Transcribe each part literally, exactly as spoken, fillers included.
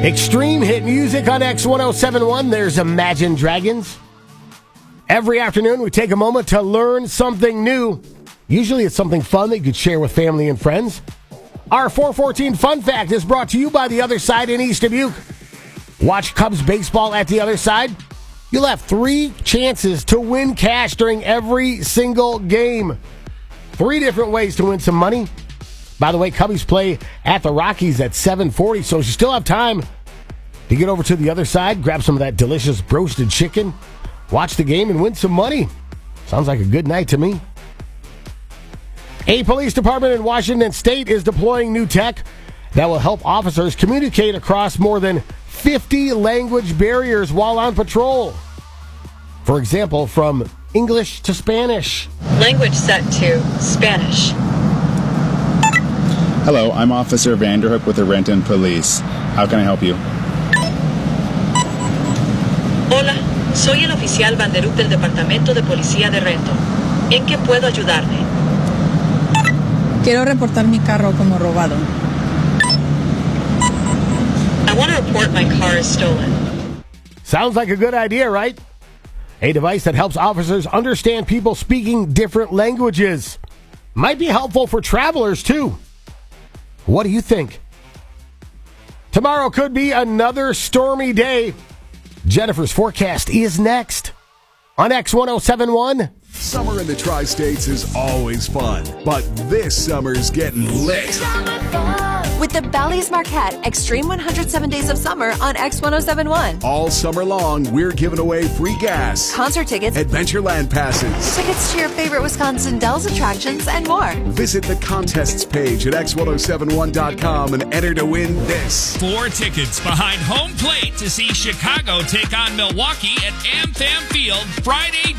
Extreme hit music on X ten seventy-one. There's Imagine Dragons. Every afternoon, we take a moment to learn something new. Usually it's something fun that you could share with family and friends. Our four fourteen Fun Fact is brought to you by The Other Side in East Dubuque. Watch Cubs baseball at The Other Side. You'll have three chances to win cash during every single game. Three different ways to win some money. By the way, Cubbies play at the Rockies at seven forty, so you still have time to get over to The Other Side, grab some of that delicious roasted chicken, watch the game, and win some money. Sounds like a good night to me. A police department in Washington State is deploying new tech that will help officers communicate across more than fifty language barriers while on patrol. For example, from English to Spanish. Language set to Spanish. Hello, I'm Officer Vanderhook with the Renton Police. How can I help you? Hola, soy el oficial Vanderhook del Departamento de Policía de Renton. ¿En qué puedo ayudarle? Quiero reportar mi carro como robado. I want to report my car is stolen. Sounds like a good idea, right? A device that helps officers understand people speaking different languages. Might be helpful for travelers, too. What do you think? Tomorrow could be another stormy day. Jennifer's forecast is next on X ten seventy-one. Summer in the Tri-States is always fun, but this summer's getting lit. With the Bally's Marquette Extreme one hundred seven Days of Summer on X ten seventy-one. All summer long, we're giving away free gas, concert tickets, Adventureland passes, tickets to your favorite Wisconsin Dells attractions, and more. Visit the contests page at X ten seventy-one dot com and enter to win this. Four tickets behind home plate to see Chicago take on Milwaukee at Amtham Field Friday,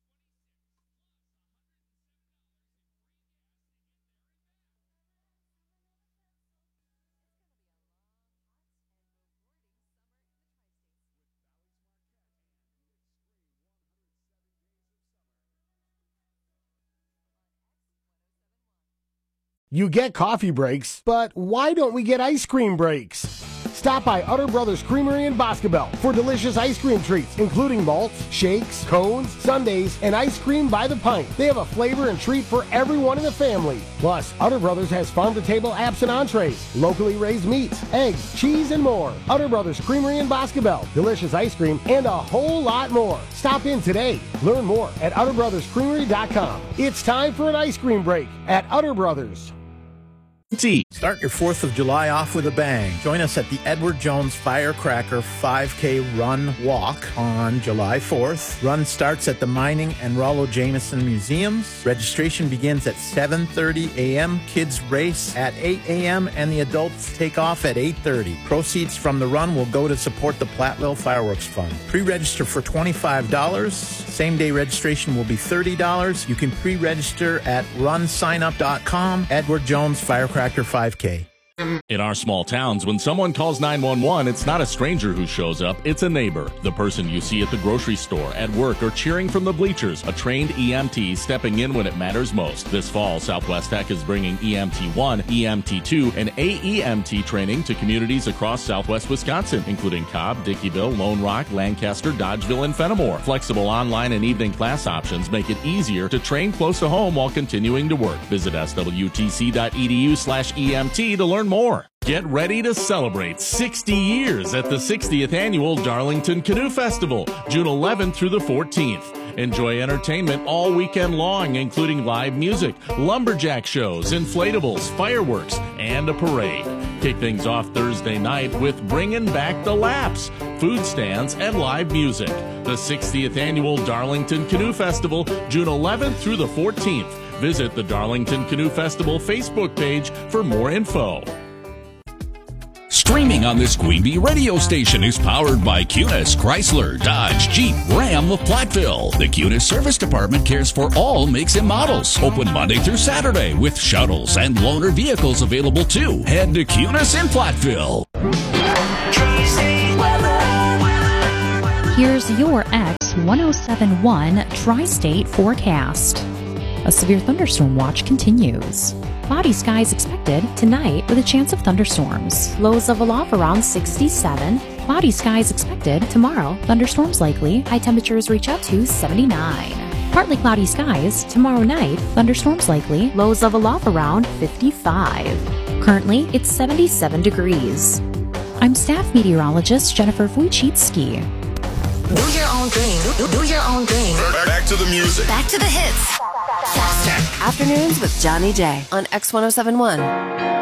You get coffee breaks, but why don't we get ice cream breaks? Stop by Utter Brothers Creamery in Boscobel for delicious ice cream treats, including malts, shakes, cones, sundaes, and ice cream by the pint. They have a flavor and treat for everyone in the family. Plus, Utter Brothers has farm-to-table apps and entrees, locally raised meats, eggs, cheese, and more. Utter Brothers Creamery in Boscobel, delicious ice cream, and a whole lot more. Stop in today. Learn more at utter brothers creamery dot com. It's time for an ice cream break at Utter Brothers. Start your fourth of July off with a bang. Join us at the Edward Jones Firecracker five K Run Walk on July fourth. Run starts at the Mining and Rollo Jameson Museums. Registration begins at seven thirty a.m. Kids race at eight a.m. and the adults take off at eight thirty. Proceeds from the run will go to support the Platteville Fireworks Fund. Pre-register for twenty-five dollars. Same-day registration will be thirty dollars. You can pre-register at run sign up dot com. Edward Jones Firecracker five K. In our small towns, when someone calls nine one one, it's not a stranger who shows up, it's a neighbor. The person you see at the grocery store, at work, or cheering from the bleachers. A trained E M T stepping in when it matters most. This fall, Southwest Tech is bringing E M T one, E M T two, and A E M T training to communities across southwest Wisconsin, including Cobb, Dickeyville, Lone Rock, Lancaster, Dodgeville, and Fenimore. Flexible online and evening class options make it easier to train close to home while continuing to work. Visit S W T C dot E D U slash E M T to learn more. Get ready to celebrate sixty years at the sixtieth Annual Darlington Canoe Festival, June eleventh through the fourteenth. Enjoy entertainment all weekend long, including live music, lumberjack shows, inflatables, fireworks, and a parade. Kick things off Thursday night with Bringing Back the Laps, food stands, and live music. The sixtieth Annual Darlington Canoe Festival, June eleventh through the fourteenth. Visit the Darlington Canoe Festival Facebook page for more info. Streaming on this Queen Bee radio station is powered by Cunis, Chrysler, Dodge, Jeep, Ram of Platteville. The Cunis Service Department cares for all makes and models. Open Monday through Saturday with shuttles and loaner vehicles available too. Head to Cunis in Platteville. Here's your X ten seventy-one Tri-State forecast. A severe thunderstorm watch continues. Cloudy skies expected tonight with a chance of thunderstorms. Lows level off around sixty-seven. Cloudy skies expected tomorrow. Thunderstorms likely. High temperatures reach up to seventy-nine. Partly cloudy skies tomorrow night. Thunderstorms likely. Lows level off around fifty-five. Currently, it's seventy-seven degrees. I'm staff meteorologist Jennifer Wojcicki. Do your own thing. Do, do your own thing. Back to the music. Back to the hits. Faster. Afternoons with Johnny J on X ten seventy-one.